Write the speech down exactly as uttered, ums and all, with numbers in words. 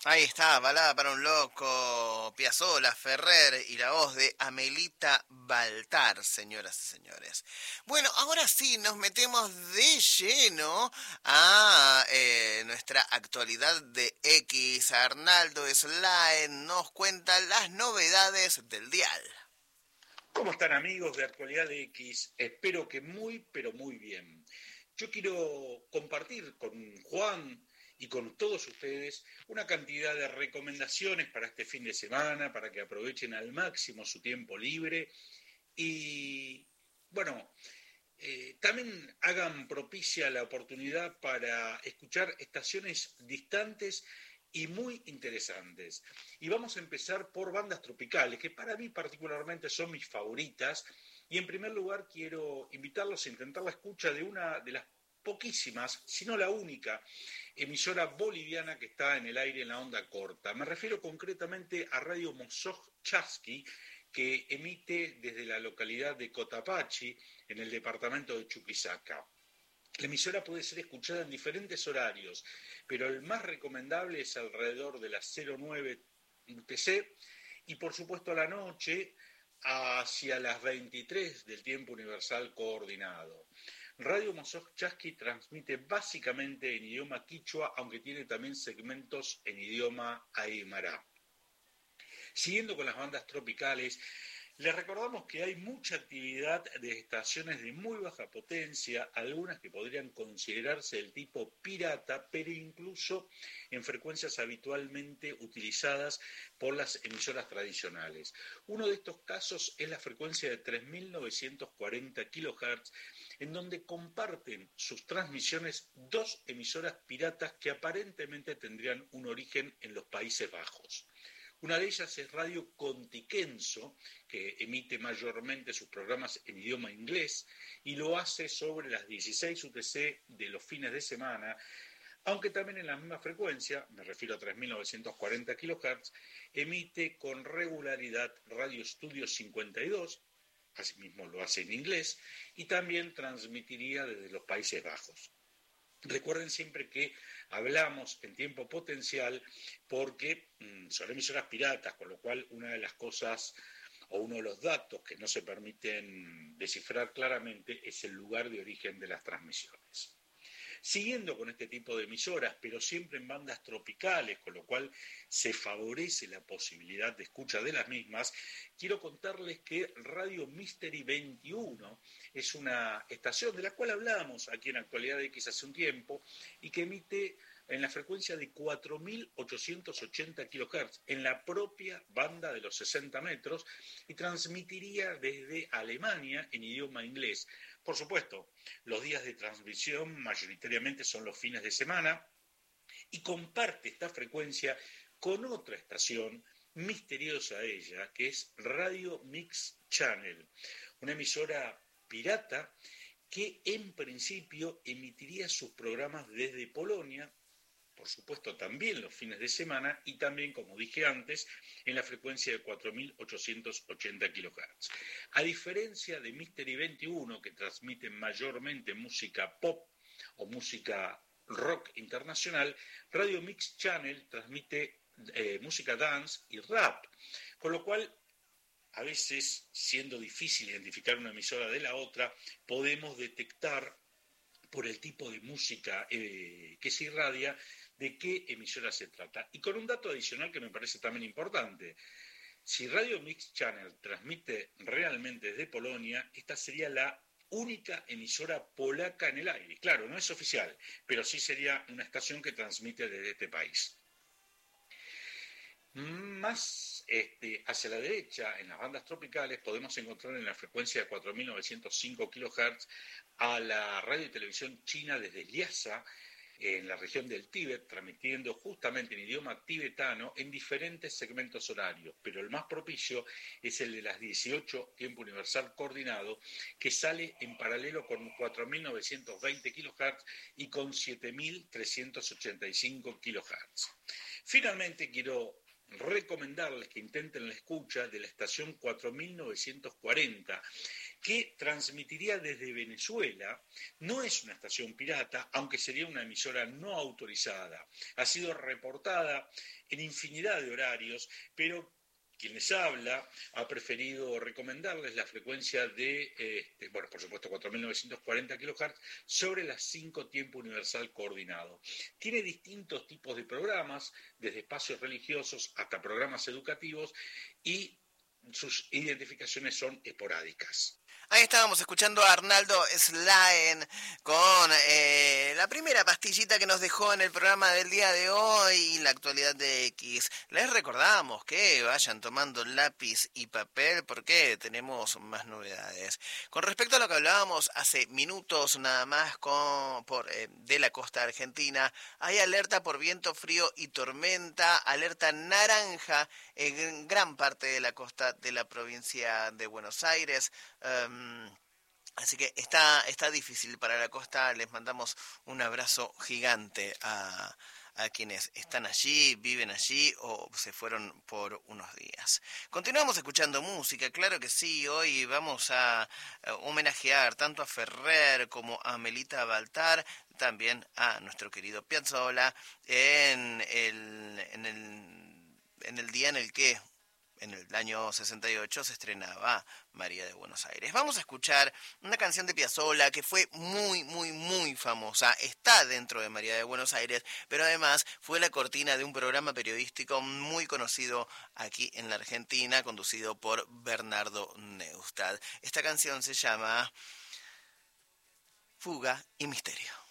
Ahí está, Balada para un loco, Piazzolla, Ferrer y la voz de Amelita Baltar, señoras y señores. Bueno, ahora sí, nos metemos de lleno a eh, nuestra actualidad de X. Arnaldo Slaen nos cuenta las novedades del dial. ¿Cómo están amigos de Actualidad de X? Espero que muy, pero muy bien. Yo quiero compartir con Juan y con todos ustedes una cantidad de recomendaciones para este fin de semana, para que aprovechen al máximo su tiempo libre y, bueno, eh, también hagan propicia la oportunidad para escuchar estaciones distantes y muy interesantes. Y vamos a empezar por bandas tropicales, que para mí particularmente son mis favoritas. Y en primer lugar quiero invitarlos a intentar la escucha de una de las poquísimas, si no la única, emisora boliviana que está en el aire en la onda corta. Me refiero concretamente a Radio Mosoj Chasqui, que emite desde la localidad de Cotapachi, en el departamento de Chuquisaca. La emisora puede ser escuchada en diferentes horarios, pero el más recomendable es alrededor de las cero nueve U T C y por supuesto a la noche hacia las veintitrés del tiempo universal coordinado. Radio Mosoj Chasqui transmite básicamente en idioma quichua, aunque tiene también segmentos en idioma aymara. Siguiendo con las bandas tropicales, les recordamos que hay mucha actividad de estaciones de muy baja potencia, algunas que podrían considerarse del tipo pirata, pero incluso en frecuencias habitualmente utilizadas por las emisoras tradicionales. Uno de estos casos es la frecuencia de tres mil novecientos cuarenta kilohertz, en donde comparten sus transmisiones dos emisoras piratas que aparentemente tendrían un origen en los Países Bajos. Una de ellas es Radio Contiquenso, que emite mayormente sus programas en idioma inglés y lo hace sobre las dieciséis U T C de los fines de semana, aunque también en la misma frecuencia, me refiero a tres mil novecientos cuarenta kilohertz, emite con regularidad Radio Estudio cincuenta y dos, asimismo lo hace en inglés, y también transmitiría desde los Países Bajos. Recuerden siempre que hablamos en tiempo potencial porque mmm, son emisoras piratas, con lo cual una de las cosas o uno de los datos que no se permiten descifrar claramente es el lugar de origen de las transmisiones. Siguiendo con este tipo de emisoras, pero siempre en bandas tropicales, con lo cual se favorece la posibilidad de escucha de las mismas, quiero contarles que Radio Mystery veintiuno es una estación de la cual hablamos aquí en Actualidad X hace un tiempo y que emite en la frecuencia de cuatro mil ochocientos ochenta kilohertz en la propia banda de los sesenta metros y transmitiría desde Alemania en idioma inglés. Por supuesto, los días de transmisión mayoritariamente son los fines de semana y comparte esta frecuencia con otra estación misteriosa de ella, que es Radio Mix Channel, una emisora pirata que en principio emitiría sus programas desde Polonia, por supuesto también los fines de semana y también, como dije antes, en la frecuencia de cuatro mil ochocientos ochenta kilohertz. A diferencia de Mystery veintiuno, que transmite mayormente música pop o música rock internacional, Radio Mix Channel transmite eh, música dance y rap, con lo cual a veces, siendo difícil identificar una emisora de la otra, podemos detectar por el tipo de música eh, que se irradia de qué emisora se trata. Y con un dato adicional que me parece también importante. Si Radio Mix Channel transmite realmente desde Polonia, esta sería la única emisora polaca en el aire. Claro, no es oficial, pero sí sería una estación que transmite desde este país. Más este, hacia la derecha, en las bandas tropicales, podemos encontrar en la frecuencia de cuatro mil novecientos cinco kilohertz a la radio y televisión china desde Lhasa, en la región del Tíbet, transmitiendo justamente en idioma tibetano en diferentes segmentos horarios, pero el más propicio es el de las dieciocho, tiempo universal coordinado, que sale en paralelo con cuatro mil novecientos veinte kilohertz y con siete mil trescientos ochenta y cinco kilohertz. Finalmente quiero recomendarles que intenten la escucha de la estación cuatro mil novecientos cuarenta, que transmitiría desde Venezuela. No es una estación pirata, aunque sería una emisora no autorizada. Ha sido reportada en infinidad de horarios, pero quien les habla ha preferido recomendarles la frecuencia de, este, bueno, por supuesto, cuatro mil novecientos cuarenta kilohertz sobre las cinco tiempo universal coordinado. Tiene distintos tipos de programas, desde espacios religiosos hasta programas educativos, y sus identificaciones son esporádicas. Ahí estábamos escuchando a Arnaldo Slaen con eh, la primera pastillita que nos dejó en el programa del día de hoy y la actualidad de X. Les recordamos que vayan tomando lápiz y papel porque tenemos más novedades. Con respecto a lo que hablábamos hace minutos nada más con, por, eh, de la costa argentina, hay alerta por viento frío y tormenta, alerta naranja en gran parte de la costa de la provincia de Buenos Aires. Um, Así que está, está difícil para la costa. Les mandamos un abrazo gigante a, a quienes están allí, viven allí o se fueron por unos días. Continuamos escuchando música, claro que sí. Hoy vamos a homenajear tanto a Ferrer como a Amelita Baltar, también a nuestro querido Piazzolla, en el, en el, en el día en el que en el año sesenta y ocho se estrenaba María de Buenos Aires. Vamos a escuchar una canción de Piazzolla que fue muy, muy, muy famosa. Está dentro de María de Buenos Aires, pero además fue la cortina de un programa periodístico muy conocido aquí en la Argentina, conducido por Bernardo Neustadt. Esta canción se llama Fuga y Misterio.